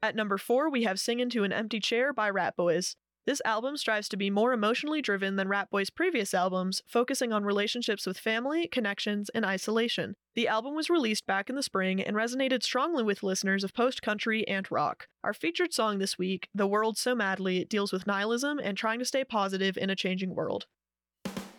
At number 4, we have Singin' to an Empty Chair by Ratboys. This album strives to be more emotionally driven than Ratboys' previous albums, focusing on relationships with family, connections, and isolation. The album was released back in the spring and resonated strongly with listeners of post-country and rock. Our featured song this week, The World So Madly, deals with nihilism and trying to stay positive in a changing world.